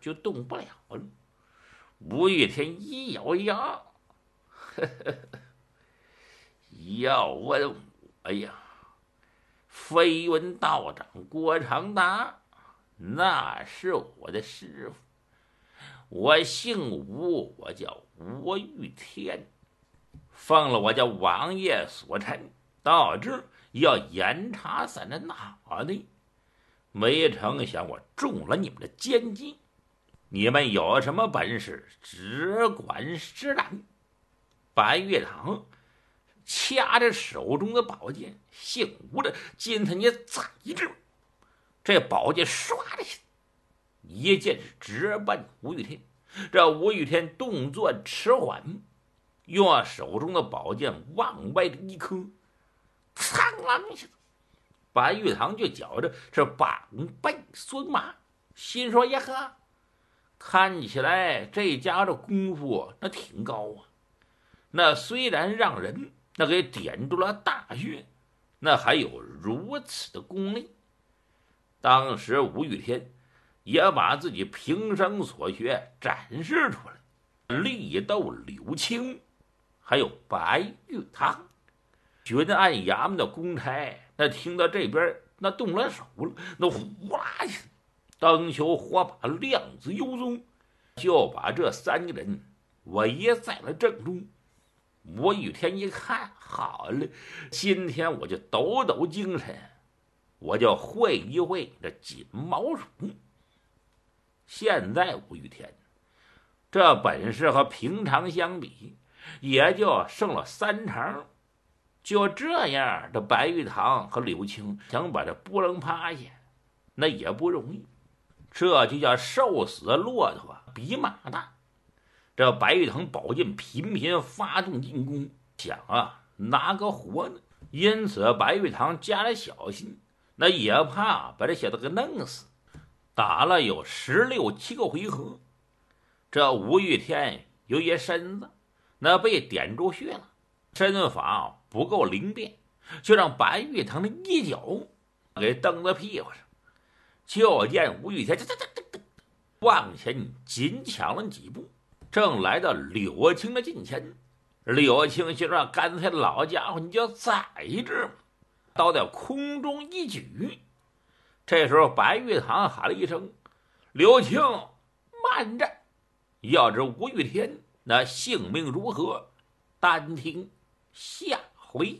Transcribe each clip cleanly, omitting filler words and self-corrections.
就动不了了。吴玉天一咬牙，呵呵呵，要问我呀，飞云道长郭长达，那是我的师傅。我姓吴，我叫吴玉天，奉了我家王爷所差，到这要严查咱的脑袋。没成想我中了你们的奸计，你们有什么本事，只管施展。白玉堂掐着手中的宝剑，姓吴的，今天你宰之！这宝剑唰的一剑是直奔吴玉天。这吴玉天动作迟缓，用手中的宝剑往外的一磕，苍啷一下子，白玉堂就觉着是膀背酸麻，心说呀呵，看起来这家的功夫那挺高啊。那虽然让人那给点住了大穴，那还有如此的功力。当时吴玉天也把自己平生所学展示出来，力斗柳青，还有白玉堂。巡按衙门的公差那听到这边那动了手了，那呼啦一下，灯球火把亮子幽踪，就把这三个人围在了正中。吴玉天一看，好了，今天我就抖抖精神，我就会一会这锦毛鼠。现在吴玉天这本事和平常相比，也就剩了3成。就这样，这白玉堂和柳青想把这扑棱趴下，那也不容易。这就叫瘦死骆驼比马大。这白玉堂宝剑频频发动进攻，想拿个活呢。因此白玉堂加了小心，那也怕把这小子给弄死。打了有16、17个回合，这吴玉天由于身子那被点住穴了，身法不够灵便，就让白玉堂的一脚给蹬在屁股上。就见吴玉天往前紧抢了几步，正来到柳青的近前。柳青就说：“干脆老家伙，你就宰之嘛！”刀在空中一举。这时候白玉堂喊了一声：“柳青，慢着！”要知吴玉天那性命如何，单听下回。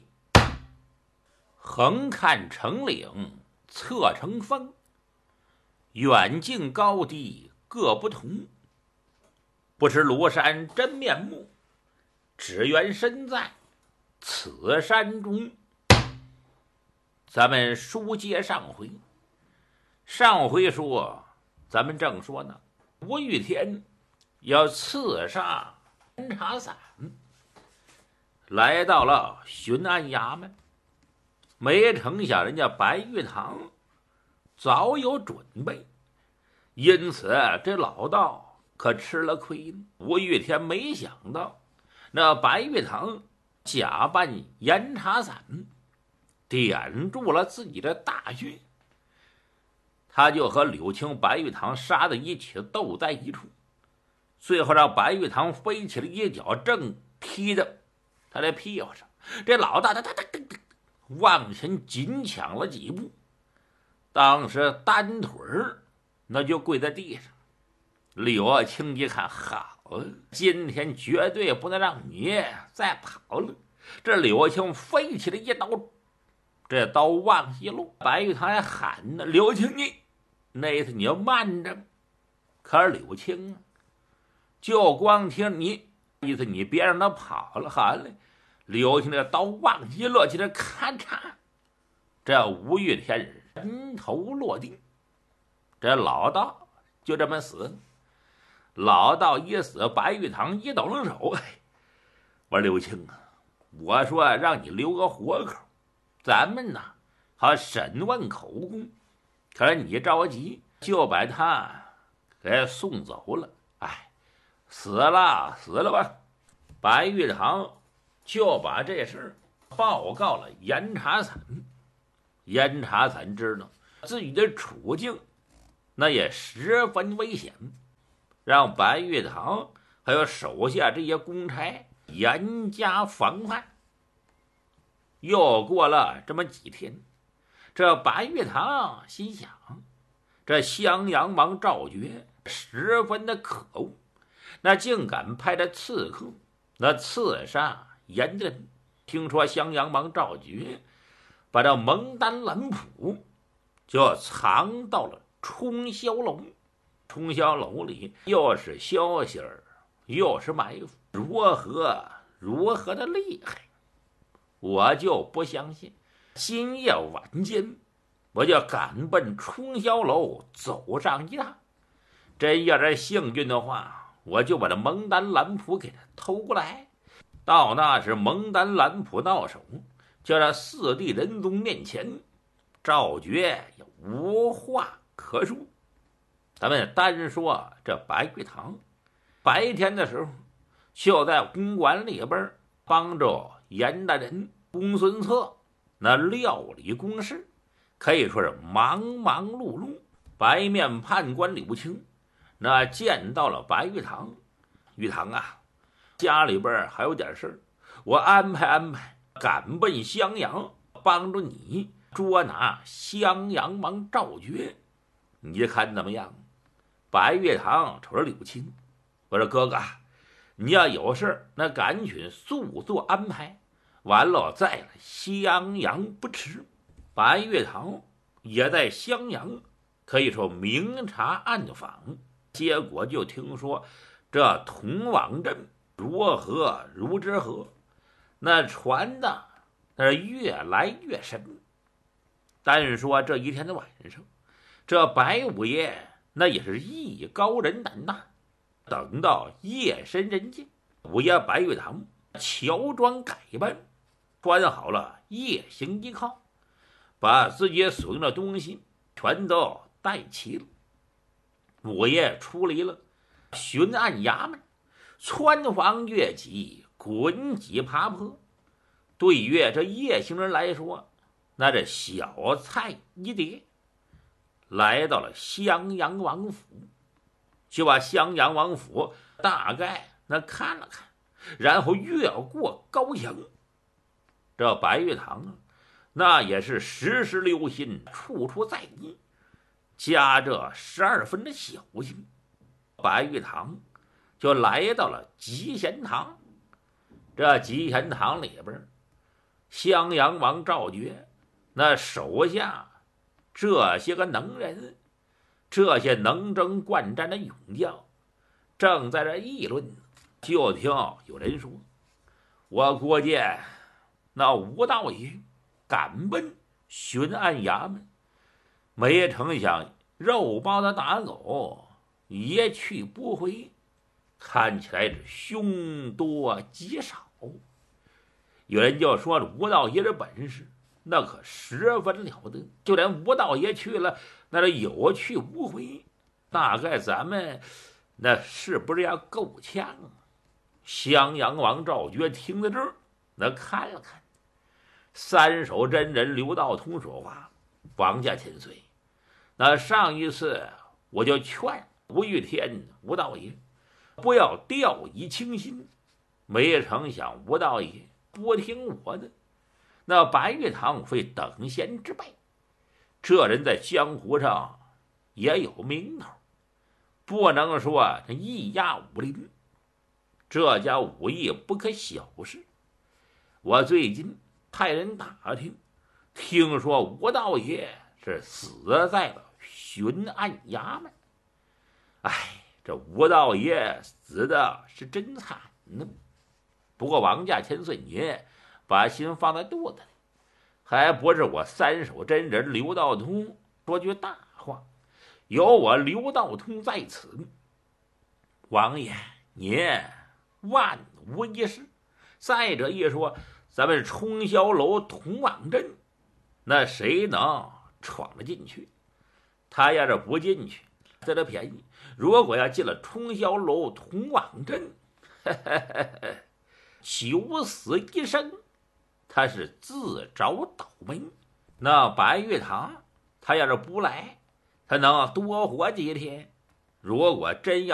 横看成岭侧成峰，远近高低各不同。不识庐山真面目，只缘身在此山中。咱们书接上回，上回说咱们正说呢，吴玉天要刺杀侦察伞，来到了巡按衙门。没成想人家白玉堂早有准备，因此这老道可吃了亏了。吴玉天没想到那白玉堂假扮严查伞，点住了自己的大穴，他就和柳青、白玉堂杀在一起，斗在一处，最后让白玉堂飞起了一脚，正踢的他的屁股上。这老大他往前紧抢了几步，当时单腿那就跪在地上。柳青一看，好，今天绝对不能让你再跑了。这柳青飞起了一刀，这刀往下落。白玉堂还喊呢：“柳青，你那意思你要慢着。”可是柳青就光听你意思，你别让他跑了。好了，柳青这刀往下落，起来咔嚓，这吴玉天人头落地，这老道就这么死了。老道一死，白玉堂一抖手，我说柳青啊，我说让你留个活口，咱们呢好审问口供。可是你着急，就把他给送走了。死了吧。白玉堂就把这事报告了严查伞。严查伞知道自己的处境那也十分危险， 让白玉堂还有手下这些公差严加防范。又过了这么几天，这白玉堂心想，这襄阳王赵觉十分的可恶，那竟敢派这刺客那刺杀严真。听说襄阳王赵觉把这蒙丹蓝谱就藏到了冲霄楼，冲霄楼里又是消息儿又是埋伏，如何的厉害，我就不相信。今夜晚间，我就赶奔冲霄楼走上一趟。真要是幸运的话，我就把这蒙丹蓝谱给他偷过来。到那时蒙丹蓝谱到手，就在四帝仁宗面前，赵觉也无话可说。咱们单说这白玉堂，白天的时候就在公馆里边帮着严大人公孙策那料理公事，可以说是忙忙碌碌。白面判官柳青那见到了白玉堂，玉堂啊，家里边还有点事，我安排赶奔襄阳，帮助你捉拿襄阳王赵觉，你看怎么样？白玉堂瞅着柳青，我说哥哥，你要有事那赶紧速做安排，完了再来襄阳不迟。白玉堂也在襄阳可以说明察暗访，结果就听说这同往镇如之河，那传的那是越来越深。但说这一天的晚上，这白五爷那也是艺高人胆大，等到夜深人静，五爷白玉堂乔装改扮，穿好了夜行衣靠，把自己所用的东西全都带齐了。五爷出离了巡按衙门，穿房越脊，滚几爬坡。对于这夜行人来说，那这小菜一碟。来到了襄阳王府，就把襄阳王府大概那看了看，然后越过高墙。这白玉堂啊，那也是时时留心，处处在意，加这12分的小心。白玉堂就来到了集贤堂。这集贤堂里边，襄阳王赵觉那手下这些个能人，这些能征惯战的勇将正在这议论。就听有人说，我国见那吴道爷赶奔巡按衙门，没成想肉包的打狗一去不回，看起来是凶多吉少。有人就说吴道爷的本事那可十分了得，就连吴道爷去了，那是有去无回。大概咱们那是不是要够呛啊？襄阳王赵觉听到这儿，那看了看三手真人刘道通说话，王家千岁，那上一次我就劝吴玉天吴道爷不要掉以轻心，没成想吴道爷不听我的。那白玉堂非等闲之辈，这人在江湖上也有名头，不能说这一压武林，这家武艺不可小视。我最近派人打听，听说吴道爷是死在了巡按衙门。哎，这吴道爷死的是真惨呢。不过王家千岁您把心放在肚子里，还不是我三手真人刘道通说句大话，有我刘道通在此，王爷您万无一失。再者一说，咱们冲霄楼同往镇，那谁能闯得进去？他要是不进去得了便宜，如果要进了冲霄楼同往镇，九死一生，他是自找倒霉。那白玉堂他要是不来，他能多活几天。如果真要